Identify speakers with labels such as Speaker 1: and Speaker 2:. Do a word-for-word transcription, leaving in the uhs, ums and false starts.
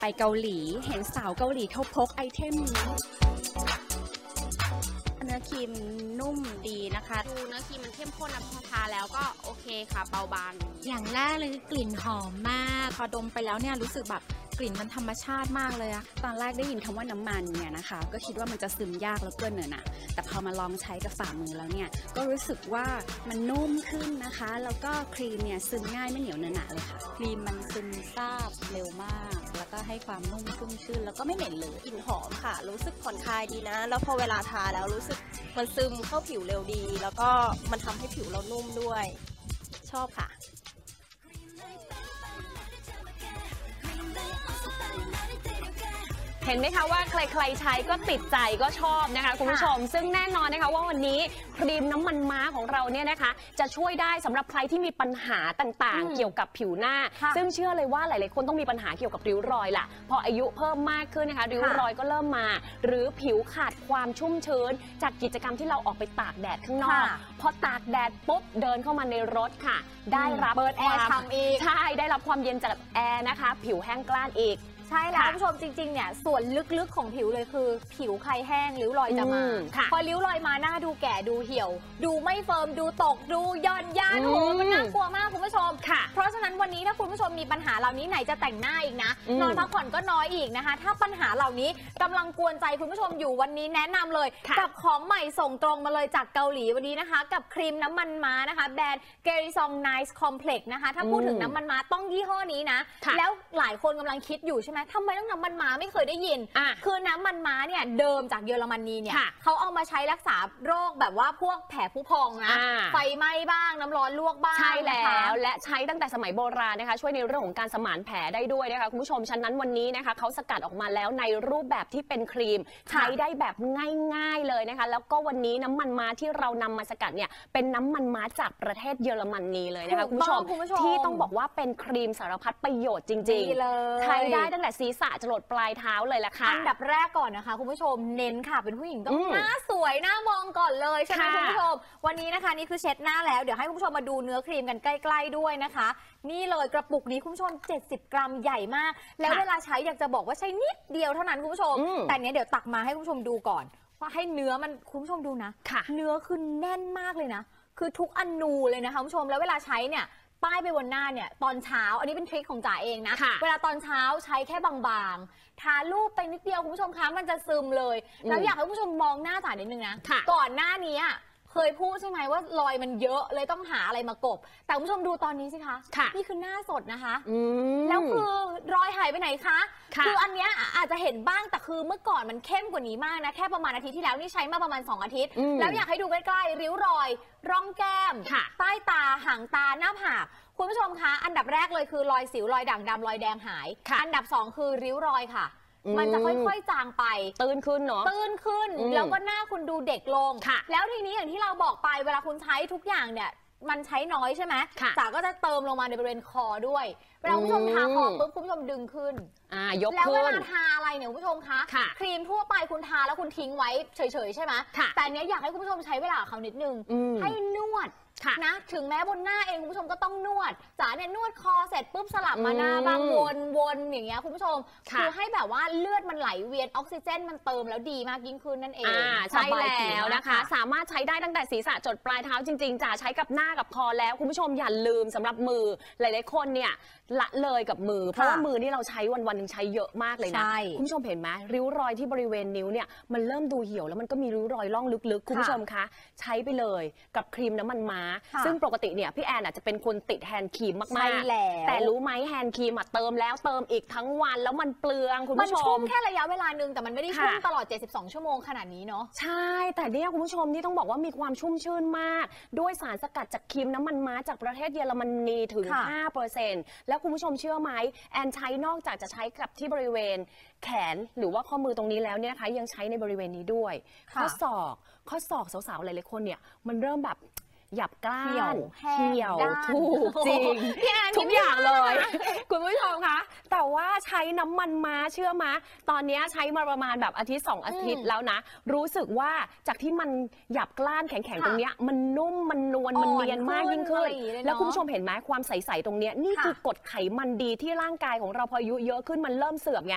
Speaker 1: ไปเกาหลีเห็นสาวเกาหลีเขาพกไอเทมนี้เนื้อครีมนุ่มดีนะคะดูเนื้อครีมมันเข้มข้นนะพอทาแล้วก็โอเคค่ะเบาบาง
Speaker 2: อย่างแรกเลยคือกลิ่นหอมมากพอดมไปแล้วเนี่ยรู้สึกแบบกลิ่นมันธรรมชาติมากเลยอะ
Speaker 1: ตอนแรกได้ยินคำว่าน้ำมันเนี่ยนะคะก็คิดว่ามันจะซึมยากแล้วก็เหนอะหนะแต่พอมาลองใช้กับฝ่ามือแล้วเนี่ยก็รู้สึกว่ามันนุ่มขึ้นนะคะแล้วก็ครีมเนี่ยซึมง่ายไม่เหนียวเหนอะหนะเลยค่ะ
Speaker 3: ครีมมันซึมซาบเร็วมากแล้วก็ให้ความนุ่มชุ่มชื่นแล้วก็ไม่เหม็นเลยกลิ่นหอมค่ะรู้สึกผ่อนคลายดีนะแล้วพอเวลาทาแล้วรู้สึกมันซึมเข้าผิวเร็วดีแล้วก็มันทำให้ผิวเรานุ่มด้วยชอบค่ะ
Speaker 4: เห็นไหมคะว่าใครๆใช้ก็ติดใจก็ชอบนะคะคุณผู้ชมซึ่งแน่นอนนะคะว่าวันนี้ครีมน้ำมันม้าของเราเนี่ยนะคะจะช่วยได้สำหรับใครที่มีปัญหาต่างๆเกี่ยวกับผิวหน้าซึ่งเชื่อเลยว่าหลายๆคนต้องมีปัญหาเกี่ยวกับริ้วรอยล่ะพออายุเพิ่มมากขึ้นนะคะริ้วรอยก็เริ่มมาหรือผิวขาดความชุ่มชื้นจากกิจกรรมที่เราออกไปตากแดดข้างนอกพอตากแดดปุ๊บเดินเข้ามาในรถค่ะได้รับ
Speaker 3: เปิดแอร์ทำอีก
Speaker 4: ใช่ได้รับความเย็นจากแอร์นะคะผิวแห้งกร้านอีก
Speaker 2: ใช่แล้วคุณผู้ชมจริงๆเนี่ยส่วนลึกๆของผิวเลยคือผิวใครแห้งริ้วรอยจะมาพอริ้วรอยมาหน้าดูแก่ดูเหี่ยวดูไม่เฟิร์มดูตกดูย่อนยานโอ้โหมันน่ากลัวมากคุณผู้ชมเพราะฉะนั้นวันนี้ถ้าคุณผู้ชมมีปัญหาเหล่านี้ไหนจะแต่งหน้าอีกนะนอนพักผ่อนก็น้อยอีกนะคะถ้าปัญหาเหล่านี้กำลังกวนใจคุณผู้ชมอยู่วันนี้แนะนำเลยกับของใหม่ส่งตรงมาเลยจากเกาหลีวันนี้นะคะกับครีมน้ำมันม้านะคะแบรนด์ Gerison Nice Complex นะคะถ้าพูดถึงน้ำมันม้าต้องยี่ห้อนี้นะแล้วหลายคนกำลังคิดอยู่ใช่ไหมทำไมต้องน้ำมันม้าไม่เคยได้ยินคือน้ำมันม้าเนี่ยเดิมจากเยอรมนีเนี่ยเขาเอามาใช้รักษาโรคแบบว่าพวกแผลผุพองนะไฟไหม้บ้างน้ำร้อนลวกบ้าง
Speaker 4: ใช่แล้วและใช้ตั้งแต่สมัยโบราณนะคะช่วยในเรื่องของการสมานแผลได้ด้วยนะคะคุณผู้ชมฉะนั้นวันนี้นะคะเขาสกัดออกมาแล้วในรูปแบบที่เป็นครีมใช้ได้แบบง่ายๆเลยนะคะแล้วก็วันนี้น้ำมันม้าที่เรานำมาสกัดเนี่ยเป็นน้ำมันม้าจากประเทศเยอรมนีเลยนะคะคุณผู้ชมที่ต้องบอกว่าเป็นครีมสารพัดประโยชน์จริงๆใช้ได้ตั้งแต่ศีรษะจรดปลายเท้าเลยล่ะค่ะ
Speaker 2: อันดับแรกก่อนนะคะคุณผู้ชมเน้นค่ะเป็นผู้หญิงต้องหน้าสวยหน้ามองก่อนเลยใช่ไหมคุณผู้ชมวันนี้นะคะนี่คือเช็ดหน้าแล้วเดี๋ยวให้คุณผู้ชมมาดูเนื้อครีมกันใกล้ๆด้วยนะคะนี่เลยกระปุกนี้คุณผู้ชมเจ็ดสิบกรัมใหญ่มากแล้วเวลาใช้อยากจะบอกว่าใช้นิดเดียวเท่านั้นคุณผู้ชมแต่เนี้ยเดี๋ยวตักมาให้คุณผู้ชมดูก่อนว่าให้เนื้อมันคุณผู้ชมดูนะเนื้อคือแน่นมากเลยนะคือทุกอนูเลยนะคะคุณผู้ชมแล้วเวลาใช้เนี่ยป้ายไปบนหน้าเนี่ยตอนเช้าอันนี้เป็นทริคของจ๋าเองนะเวลาตอนเช้าใช้แค่บางๆทารูปไปนิดเดียวคุณผู้ชมคะมันจะซึมเลยแล้วอยากให้คุณผู้ชมมองหน้าจ๋านิดนึงนะก่อนหน้านี้เคยพูดใช่ไหมว่ารอยมันเยอะเลยต้องหาอะไรมากบแต่คุณผู้ชมดูตอนนี้สิคะนี่คือหน้าสดนะคะแล้วคือรอยหายไปไหนคะคืออันเนี้ยอาจจะเห็นบ้างแต่คือเมื่อก่อนมันเข้มกว่านี้มากนะแค่ประมาณอาทิตย์ที่แล้วนี่ใช้มาประมาณสองอาทิตย์แล้วอยากให้ดูใกล้ๆริ้วรอยร่องแก้มใต้ตาหางตาหน้าผากคุณผู้ชมคะอันดับแรกเลยคือรอยสิวรอยด่างดำรอยแดงหายอันดับสองคือริ้วรอยค่ะมันจะค่อยๆจางไป
Speaker 4: ตื้นขึ้นเนาะ
Speaker 2: ตื้นขึ้นแล้วก็หน้าคุณดูเด็กลงแล้วทีนี้อย่างที่เราบอกไปเวลาคุณใช้ทุกอย่างเนี่ยมันใช้น้อยใช่ไหมจ๋าก็จะเติมลงมาในบริเวณคอด้วยเวลาคุณผู้ชมทาคอปุ๊บคุณผู้ชมดึงขึ้น
Speaker 4: อ่ายก
Speaker 2: แล้วเวลาทาอะไรเนี่ยคุณผู้ชมคะครีมทั่วไปคุณทาแล้วคุณทิ้งไว้เฉยๆใช่ไหมแต่เนี้ยอยากให้คุณผู้ชมใช้เวลาเขานิดนึงให้นวดนะถึงแม้บนหน้าเองคุณผู้ชมก็ต้องนวดจ๋าเนี่ยนวดคอเสร็จปุ๊บสลับมาหน้าบางวนวนอย่างเงี้ยคุณผู้ชมคือให้แบบว่าเลือดมันไหลเวียนออกซิเจนมันเติมแล้วดีมากยิ่งขึ้นนั่นเอง
Speaker 4: ใช่แล้วนะคะสามารถใช้ได้ตั้งแต่ศีรษะจดปลายเท้าจริงๆจ๋าใช้กับหน้ากับคอแล้วคุณผู้ชมอย่าลืมสำหรับมือหลายๆคนเนี่ยละเลยกับมือเพราะว่ามือนี่เราใช้วันวันนึงใช้เยอะมากเลยนะคุณผู้ชมเห็นไหมริ้วรอยที่บริเวณนิ้วเนี่ยมันเริ่มดูเหี่ยวแล้วมันก็มีริ้วรอยร่องลึกๆคุณผู้ชมคะใช้ไปเลยกับครีมน้ำมันม้าซึ่งปกติเนี่ยพี่แอนอาจจะเป็นคนติดแฮนด์ครีมมากๆแต่รู้ไหมแฮนด์ครีมเติมแล้วเติมอีกทั้งวันแล้วมันเปลืองคุณผู้ชม
Speaker 2: มันชุ่มแค่ระยะเวลานึงแต่มันไม่ได้ชุ่มตลอดเจ็ดสิบสองชั่วโมงขนาดนี้เนาะ
Speaker 4: ใช่แต่เนี่ยคุณผู้ชมนี่ต้องบอกว่ามีความชุ่มชื่นมากด้วยสารสกัดจากครีมน้ำมันม้าจากประเทศเยอรมนีถึง ห้าเปอร์เซ็นต์ แล้วคุณผู้ชมเชื่อไหมแอนใช้นอกจากจะใช้กับที่บริเวณแขนหรือว่าข้อมือตรงนี้แล้วเนี่ยนะคะยังใช้ในบริเวณนี้ด้วยข้อศอกข้อศอกสาวๆหลายๆคนเนี่ยมันเริ่มแบบหยับกล้านเหี่ยวถูกจริงทุกอย่างเลยคุณผู้ชมคะแต่ว่าใช้น้ำมันม้าเชื่อมาตอนนี้ใช้มาประมาณแบบอาทิตย์สองอาทิตย์แล้วนะรู้สึกว่าจากที่มันหยับกล้านแข็งๆตรงเนี้ยมันนุ่มมันนวลมันเนียนมากยิ่งขึ้นแล้วคุณผู้ชมเห็นไหมความใสๆตรงเนี้ยนี่คือกรดไขมันดีที่ร่างกายของเราพออายุเยอะขึ้นมันเริ่มเสื่อมไง